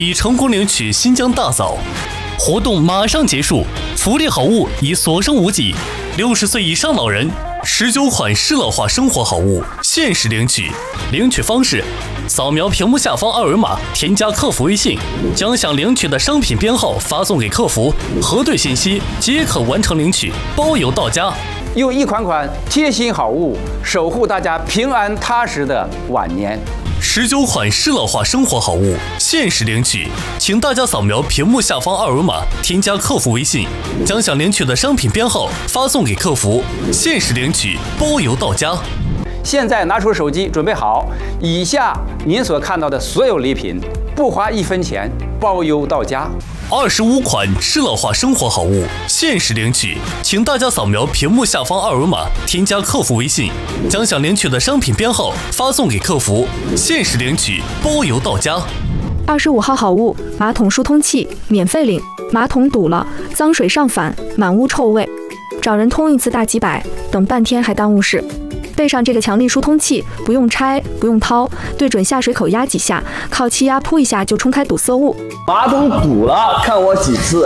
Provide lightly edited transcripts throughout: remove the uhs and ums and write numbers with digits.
已成功领取新疆大枣，活动马上结束，福利好物已所剩无几。60岁以上老人19款适乐化生活好物限时领取，领取方式：扫描屏幕下方二维码，添加客服微信，将想领取的商品编号发送给客服，核对信息即可完成领取，包邮到家。 用一款款贴心好物守护大家平安踏实的晚年。 19款适乐化生活好物限时领取，请大家扫描屏幕下方二维码，添加客服微信，将想领取的商品编号发送给客服，限时领取，包邮到家。 现在拿出手机准备好，以下您所看到的所有礼品，不花1分钱，包邮到家。 25款适乐化生活好物限时领取，请大家扫描屏幕下方二维码，添加客服微信，将想领取的商品编号发送给客服，限时领取，包邮到家。 25号好物，马桶疏通器免费领。马桶堵了，脏水上反，满屋臭味，找人通一次大几百，等半天还耽误事。备上这个强力疏通器，不用拆，不用掏，对准下水口压几下，靠气压扑一下就冲开堵塞物。 马桶堵了，看我几次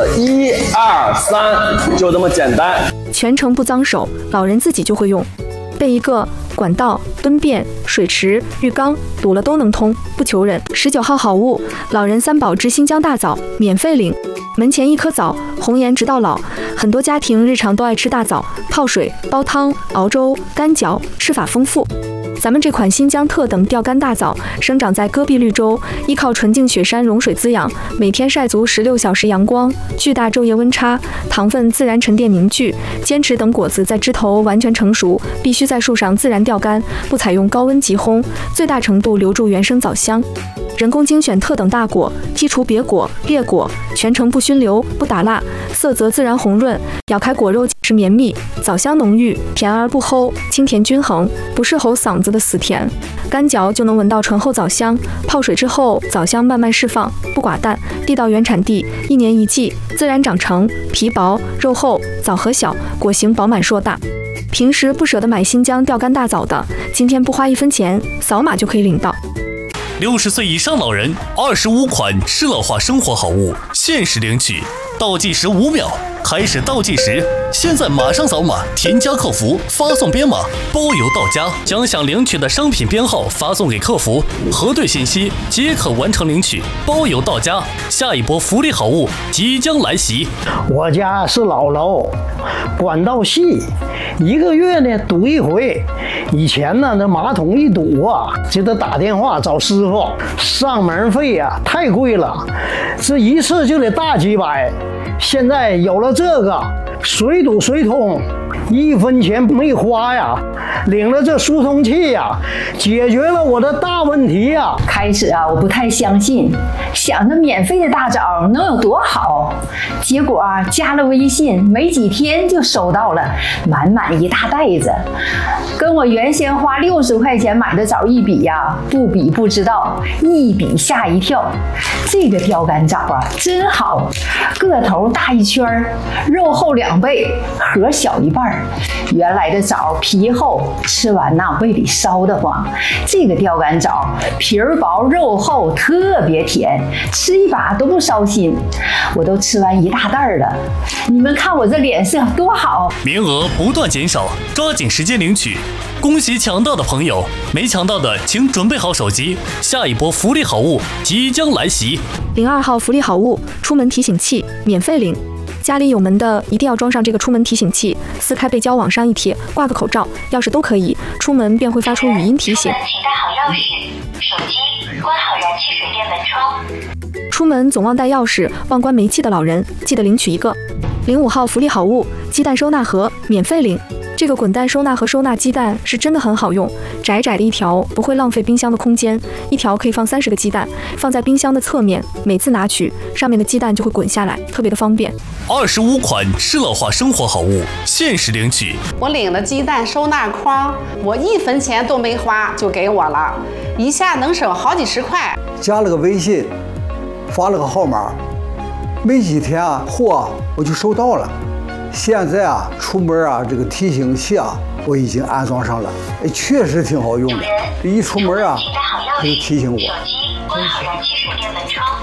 ，1、2、3，就这么简单。 全程不脏手，老人自己就会用。备一个管道、蹲便、水池、浴缸，堵了都能通，不求人。19号好物，老人3宝之新疆大枣免费领。门前1颗枣，红颜直到老。很多家庭日常都爱吃大枣，泡水、煲汤、熬粥、干嚼，吃法丰富。咱们这款新疆特等钓竿大枣生长在戈壁绿洲，依靠纯净雪山融水滋养，每天晒足16小时阳光，巨大昼夜温差，糖分自然沉淀凝聚，坚持等果子在枝头完全成熟，必须在树上自然钓竿，不采用高温急烘，最大程度留住原生枣香。人工精选特等大果，剔除瘪果、裂果，全程不熏流、不打蜡，色泽自然红润，咬开果肉是绵密，枣香浓郁，甜而不齁，清甜均衡，不是吼嗓子的死甜。干嚼就能闻到醇厚枣香，泡水之后枣香慢慢释放，不寡淡，地道原产地，1年1季，自然长成，皮薄肉厚，枣核小，果形饱满硕大。平时不舍得买新疆钓竿大枣的，今天不花1分钱，扫码就可以领到。 60岁以上老人25款适乐化生活好物限时领取，倒计时5秒，开始倒计时，现在马上扫码，添加客服，发送编码，包邮到家，将想领取的商品编号发送给客服，核对信息即可完成领取，包邮到家。下一波福利好物即将来袭。 我家是老楼，管道细，1个月呢堵一回。以前呢，那马桶一堵啊，就得打电话找师傅，上门费呀太贵了，这一次就得大几百。现在有了这个，随堵随通，1分钱没花呀，领了这疏通器呀，解决了我的大问题呀。 开始啊，我不太相信，想着免费的大枣能有多好，结果啊，加了微信没几天就收到了满满一大袋子，跟我原先花60块钱买的枣一比呀，不比不知道，一比吓一跳。这个钓竿枣啊，真好，个头大1圈，肉厚2倍，核小1半。原来的枣皮厚，吃完呐胃里烧得慌。这个钓竿枣皮儿薄肉厚，特别甜，吃一把都不烧心。我都吃完1大袋了，你们看我这脸色多好！ 名额不断减少，抓紧时间领取。恭喜抢到的朋友，没抢到的请准备好手机，下一波福利好物即将来袭。 02号福利好物，出门提醒器免费领。家里有门的一定要装上这个出门提醒器，撕开背胶往上一贴，挂个口罩、钥匙都可以，出门便会发出语音提醒。 请带好钥匙、手机，关好燃气水电门窗。 出门总忘带钥匙、忘关煤气的老人，记得领取一个。05号福利好物，鸡蛋收纳盒免费领。这个滚蛋收纳盒收纳鸡蛋是真的很好用，窄窄的一条不会浪费冰箱的空间，一条可以放30个鸡蛋，放在冰箱的侧面，每次拿取上面的鸡蛋就会滚下来，特别的方便。 25款适乐化生活好物限时领取。 我领了鸡蛋收纳筐，我1分钱都没花就给我了，一下能省好几十块。 加了个微信，发了个号码，没几天啊，货我就收到了。现在啊，出门啊，这个提醒器啊，我已经安装上了，确实挺好用的。一出门啊，它就提醒我。 手机关好燃气水电门窗。